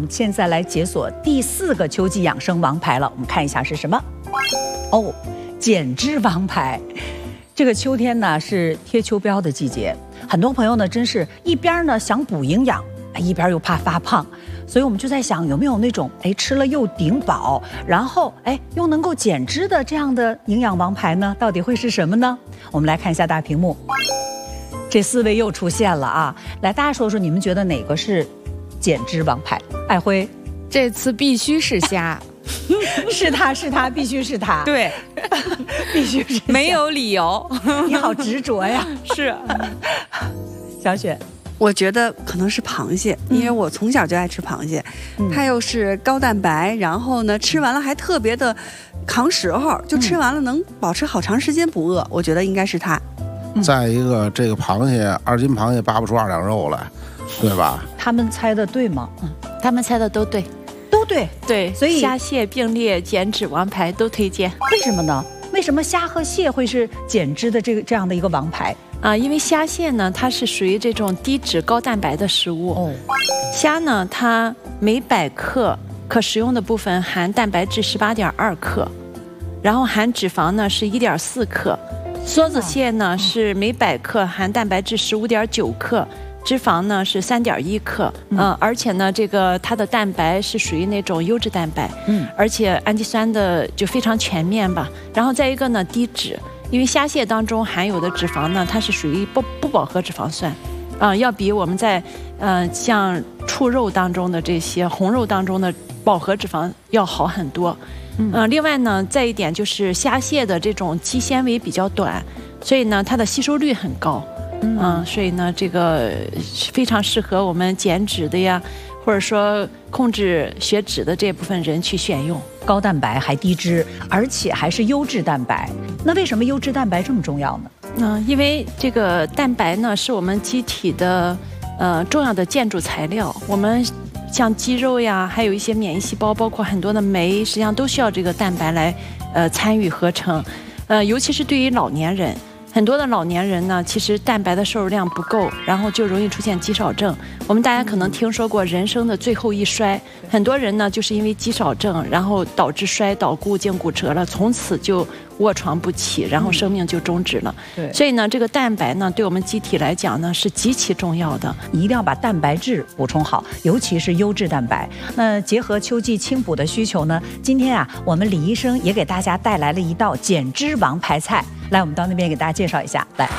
们现在来解锁第4个秋季养生王牌了。我们看一下是什么？哦，减脂王牌。这个秋天呢是贴秋膘的季节，很多朋友呢真是一边呢想补营养，一边又怕发胖，所以我们就在想有没有那种吃了又顶饱，然后又能够减脂的这样的营养王牌呢？到底会是什么呢？我们来看一下大屏幕，这4位又出现了啊！来，大家说说你们觉得哪个是减脂王牌？爱辉， 这次必须是虾。 是他，必须是他。 对， 必须是， 没有理由。 你好执着呀！ 是， 小雪， 我觉得可能是螃蟹，因为我从小就爱吃螃蟹，它又是高蛋白，然后呢吃完了还特别的扛时候，就吃完了能保持好长时间不饿，我觉得应该是它。 再一个，这个螃蟹2斤螃蟹扒不出2两肉来，对吧？ 他们猜的对吗？ 他们猜的都对。 都对， 对， 所以虾蟹并列减脂王牌都推荐。 为什么呢？为什么虾和蟹会是减脂的这样的一个王牌啊？因为虾蟹呢，它是属于这种低脂高蛋白的食物。哦，虾呢，它每100克可食用的部分含蛋白质18.2克，然后含脂肪呢是1.4克。梭子蟹呢是每100克含蛋白质15.9克。脂肪呢是3.1克，而且呢，这个它的蛋白是属于那种优质蛋白，而且氨基酸的就非常全面吧。然后再一个呢，低脂，因为虾蟹当中含有的脂肪呢，它是属于不饱和脂肪酸，要比我们在像畜肉当中的这些红肉当中的饱和脂肪要好很多。另外呢，再一点就是虾蟹的这种肌纤维比较短，所以呢，它的吸收率很高。所以呢，这个非常适合我们减脂的呀，或者说控制血脂的这部分人去选用。 高蛋白还低脂，而且还是优质蛋白。那为什么优质蛋白这么重要呢？ 因为这个蛋白呢是我们机体的重要的建筑材料。我们像肌肉呀，还有一些免疫细胞，包括很多的酶，实际上都需要这个蛋白来参与合成。尤其是对于老年人。很多的老年人呢，其实蛋白的摄入量不够，然后就容易出现肌少症。我们大家可能听说过人生的最后一衰，很多人呢就是因为肌少症，然后导致摔倒、骨颈骨折了，从此就卧床不起，然后生命就终止了。对，所以呢，这个蛋白呢，对我们机体来讲呢是极其重要的， 一定要把蛋白质补充好，尤其是优质蛋白。那结合秋季清补的需求呢，今天啊，我们李医生也给大家带来了一道减脂王牌菜。来，我们到那边给大家介绍一下。来，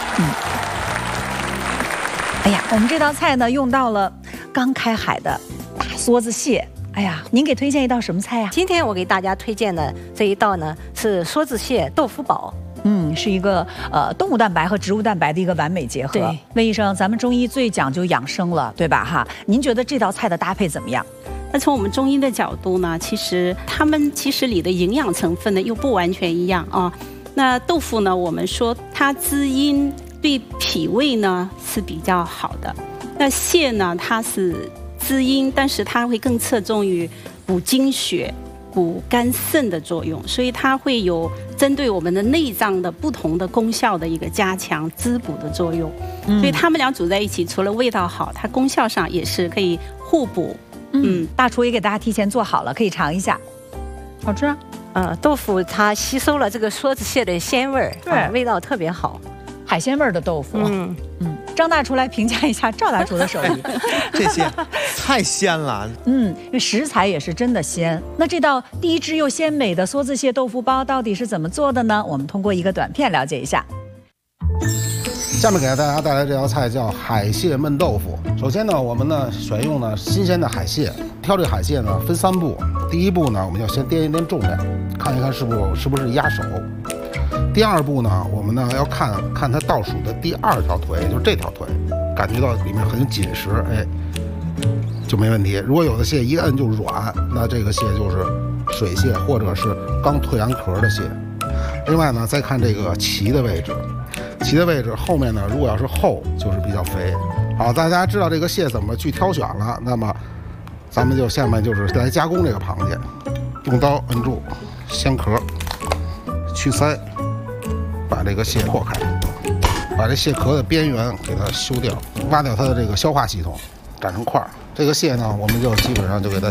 哎呀，我们这道菜呢用到了刚开海的大梭子蟹。哎呀，您给推荐一道什么菜呀？ 今天我给大家推荐的这一道呢是梭子蟹豆腐煲。 是一个动物蛋白和植物蛋白的一个完美结合。对，魏医生，咱们中医最讲究养生了，对吧？哈，您觉得这道菜的搭配怎么样？ 那从我们中医的角度呢，其实它们里的营养成分呢又不完全一样啊。那豆腐呢，我们说它滋阴对脾胃呢是比较好的。那蟹呢，它是滋阴，但是它会更侧重于补精血、补肝肾的作用，所以它会有针对我们的内脏的不同的功效的一个加强滋补的作用。所以它们俩煮在一起，除了味道好，它功效上也是可以互补。 大厨也给大家提前做好了，可以尝一下，好吃啊。 豆腐它吸收了这个梭子蟹的鲜味儿，对，味道特别好， 海鲜味儿的豆腐。张大厨来评价一下赵大厨的手艺， 这些太鲜了。 因为食材也是真的鲜。那这道低脂又鲜美的梭子蟹豆腐包到底是怎么做的呢？我们通过一个短片了解一下。 下面给大家带来这道菜叫海蟹焖豆腐。首先呢，我们呢选用呢新鲜的海蟹，挑这个海蟹呢分3步。第一步呢，我们要先掂一掂重量，看一看是不是压手。第2步呢，我们呢要看它倒数的第2条腿，就是这条腿，感觉到里面很紧实，就没问题。如果有的蟹一摁就软，那这个蟹就是水蟹或者是刚蜕完壳的蟹。另外呢，再看这个鳍的位置，鳍的位置后面呢，如果要是厚，就是比较肥。好，大家知道这个蟹怎么去挑选了，那么咱们下面就是来加工这个螃蟹。用刀摁住鲜壳，去鳃，把这个蟹破开，把这蟹壳的边缘给它修掉，挖掉它的这个消化系统，擀成块儿。这个蟹呢，我们就基本上就给它